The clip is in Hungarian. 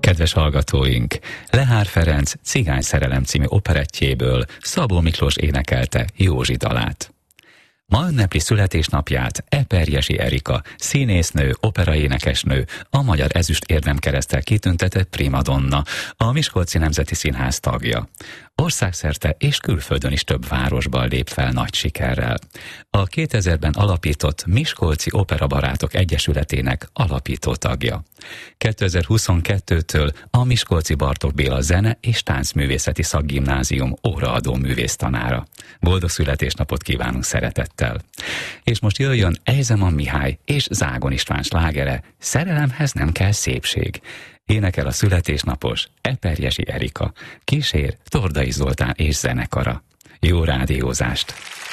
Kedves hallgatóink, Lehár Ferenc Cigány szerelem című operettjéből Szabó Miklós énekelte Józsi dalát. Ma ünnepli születésnapját Eperjesi Erika, színésznő, operaénekesnő, a Magyar Ezüst Érdemkereszttel kitüntetett primadonna, a Miskolci Nemzeti Színház tagja. Országszerte és külföldön is több városban lép fel nagy sikerrel. A 2000-ben alapított Miskolci Operabarátok Egyesületének alapító tagja. 2022-től a Miskolci Bartók Béla Zene- és Táncművészeti Szakgimnázium óraadó művésztanára. Boldog születésnapot kívánunk szeretettel! És most jöjjön Ejzeman Mihály és Zágon István slágere, Szerelemhez nem kell szépség. Énekel a születésnapos Eperjesi Erika, kísér Tordai Zoltán és zenekara. Jó rádiózást!